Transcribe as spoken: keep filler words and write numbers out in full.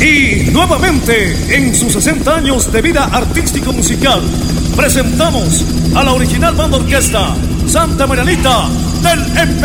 Y nuevamente, en sus sesenta años de vida artístico-musical, presentamos a la original banda orquesta Santa Marianita del Emperador.